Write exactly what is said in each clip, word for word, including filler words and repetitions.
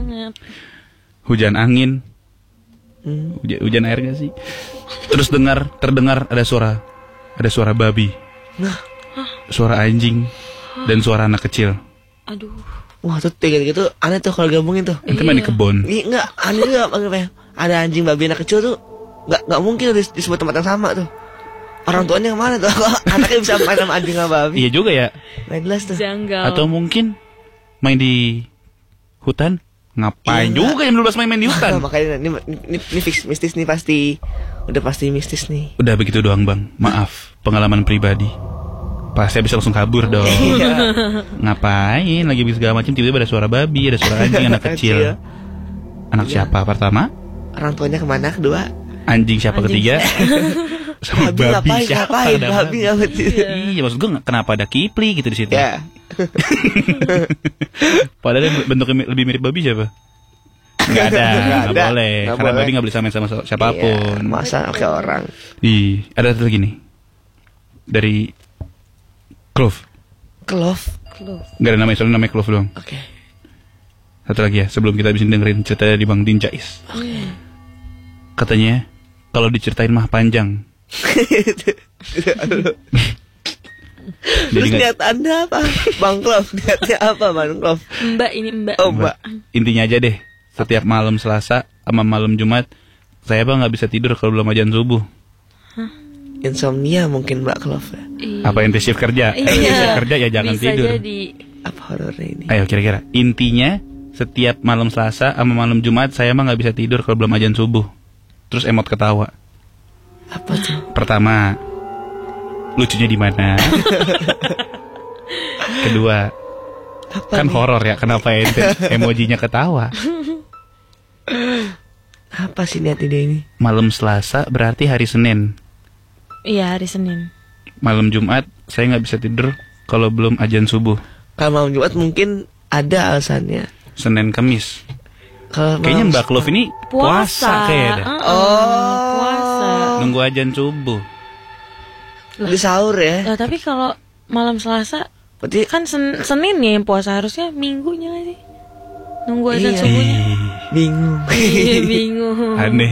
banget. Hujan angin. Hmm. Hujan, hujan air gak sih? Terus dengar, terdengar ada suara, ada suara babi, Nah, suara anjing, dan suara anak kecil. Aduh. wah tuh kayak gitu aneh tuh kalau gabungin tuh. Itu main di Iya. kebun. Ini enggak aneh juga apa ya? Ada anjing babi anak kecil tuh enggak enggak mungkin di, di sebuah tempat yang sama tuh. Orang tuanya yang mana tuh? Kok anaknya bisa main sama anjing sama babi? Iya juga ya. Nggak jelas tuh. Janggal. Atau mungkin main di hutan. Ngapain Iya, juga jam dua belas main-main di Nah, hutan. makanya ini, ini, ini fix mistis nih pasti. Udah pasti mistis nih. Udah begitu doang bang. Maaf, pengalaman pribadi. Pasti habis langsung kabur dong. Iya. Ngapain lagi segala macam, tiba-tiba ada suara babi, ada suara anjing, anak kecil. Anak Iya. siapa pertama? Orang tuanya kemana kedua? Anjing siapa Anjing. ketiga? Sama Babi babi ngapain, siapa? ngapain, Ada babi ngapain. Iya, maksud gue kenapa ada Kipli gitu di situ? Ya. Padahal yang bentuknya lebih mirip babi siapa? Nggak ada, Nggak nggak ada. boleh. Nggak Karena boleh. babi nggak boleh samain sama siapapun. Iya, masa oke orang. Ih, ada satu lagi nih. Dari Clove. Clove. Clove. Nggak ada namanya, soalnya namanya Clove doang. Oke. Satu lagi ya, sebelum kita bisa dengerin cerita dari Bang Din Jais. Katanya, kalau diceritain mah panjang. Jadi Terus nggak- niat anda apa? Bang Clove, niatnya apa Bang Clove? Mbak ini Mbak. Oh mbak. Intinya aja deh, setiap malam Selasa sama malam Jumat, saya bang nggak bisa tidur kalau belum azan subuh. Insomnia mungkin Mbak Clove ya. Iya. Apa ente shift kerja? Eh, Iya. shift kerja ya jangan Bisa tidur. jadi. Apa horornya ini? Ayo kira-kira. Intinya setiap malam Selasa sama malam Jumat saya mah nggak bisa tidur kalau belum azan subuh. Terus emot ketawa. Apa tuh? Pertama, lucunya di mana? Kedua, Apa kan nih? horor ya. Kenapa ente emojinya ketawa? Apa sih niat ide ini? Malam Selasa berarti hari Senin. Iya, hari Senin. Malam Jumat saya nggak bisa tidur kalau belum azan subuh. Kalau malam Jumat mungkin ada alasannya. Senin Kamis. Kalau Kayaknya malam- Mbak Clove ini puasa, kayaknya. Uh-uh, Oh. Puasa. Nunggu azan subuh. di sahur ya. Lah tapi kalau malam Selasa Berarti kan sen Senin ya yang puasa, harusnya Minggunya nggak sih? Nunggu azan Iya. subuhnya. Ih, bingung. Iya, bingung. aneh.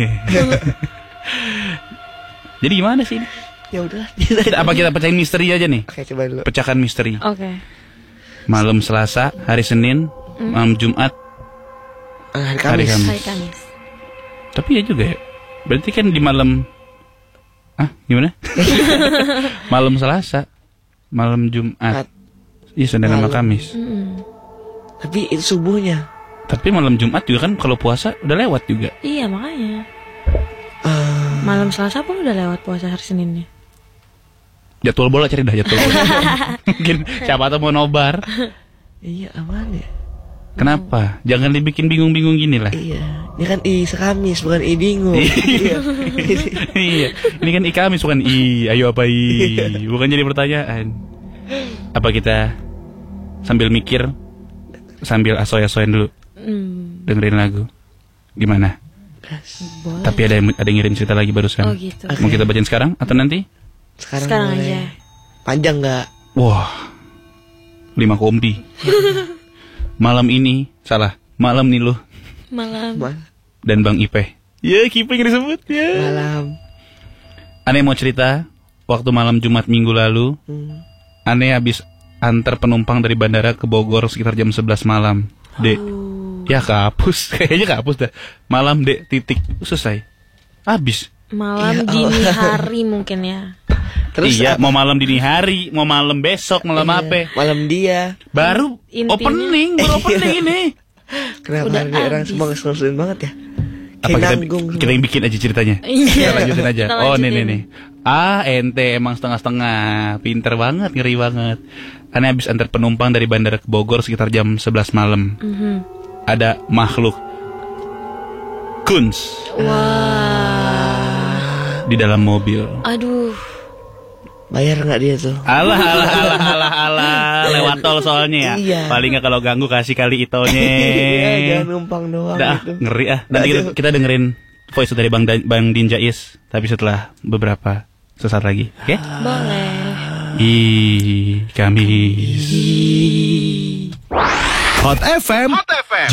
Jadi gimana sih ini? Ya udahlah. Kita- Apa kita pecahin misteri aja nih? Oke, coba dulu. Pecahkan misteri. Oke. Malam Selasa, hari Senin, malam Jumat, Ah, hari hari Kamis. Kamis. Hari Kamis. Tapi ya juga ya. Berarti kan di malam Ah, gimana? Malam Selasa, malam Jumat. Mat. Iya, Senin sama Malam. Kamis. Mm-mm. Tapi itu subuhnya. Tapi malam Jumat juga kan kalau puasa udah lewat juga. Iya makanya. Ah, Malam Selasa pun udah lewat puasa hari Seninnya. Jadwal bola cari dah jadwal bola. Mungkin siapa tahu mau nobar. iya aman ya. Kenapa? Jangan dibikin bingung-bingung gini lah. Iya. Ini kan i sekamis bukan i bingung. Iya. Iya, ini kan I Kamis bukan I. Ayo apa I? Bukan jadi pertanyaan. Apa kita sambil mikir, sambil asoy-asoyan dulu, Hmm. dengerin lagu? Gimana? Boleh. Tapi ada yang ada yang ngirim cerita lagi barusan. Oh gitu. Mau kita bacain sekarang atau nanti? Sekarang, Sekarang boleh. aja. Panjang nggak? Wah, lima kompi. Malam ini salah. Malam nih lu Malam. Ma- dan Bang Ipe. Ya, Kiping disebut ya. malam. Aneh mau cerita. Waktu malam Jumat minggu lalu, Hmm. Aneh habis antar penumpang dari bandara ke Bogor sekitar jam sebelas malam. Dek, ya kehapus. Kayaknya kehapus dah. Malam dek, titik. Selesai. Habis. Malam Iya, dini Allah. hari mungkin ya. Terus Iya, apa? mau malam dini hari, mau malam besok, malam Iya, apa? Malam dia. Baru Intinya- opening, baru opening ini. Kenapa Udah hari orang habis. semua ngeselin banget ya? Apa Kayak kita, nanggung kita semua. yang bikin aja ceritanya? Iya. Kita lanjutin aja. Kita Oh, nih lanjutin. nih nih. Ah, ente emang setengah-setengah. Pinter banget, ngeri banget. Aneh habis antar penumpang dari bandara ke Bogor sekitar jam sebelas malam. Mhm. Ada makhluk Kunz Wah. di dalam mobil. Aduh. Bayar nggak dia tuh? Alah, alah, alah, alah, alah. Lewat tol soalnya ya. Iya. Paling nggak kalau ganggu kasih kali itonya. Iya, jangan numpang doang Dah, gitu. ngeri ah. Nanti kita, kita dengerin voice dari Bang Dan- Bang Din Jais. Tapi setelah beberapa sesaat lagi. Oke? Boleh. Ih, Kamis. Hot F M